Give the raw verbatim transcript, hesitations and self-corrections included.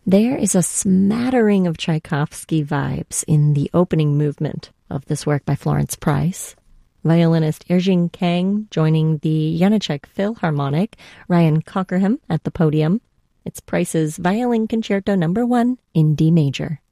There is a smattering of Tchaikovsky vibes in the opening movement of this work by Florence Price. Violinist Erjing Kang joining the Janáček Philharmonic, Ryan Cockerham at the podium. It's Price's Violin Concerto Number One in D major.